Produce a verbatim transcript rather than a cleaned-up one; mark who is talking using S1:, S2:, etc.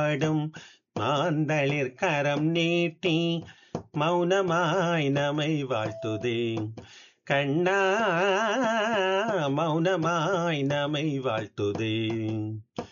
S1: பாடும் மாந்தளிர் கரம் நீட்டி மௌனமாய் நம்மை வாழ்த்துதே. கண்ணா, மௌனமாய் நம்மை வாழ்த்துதே.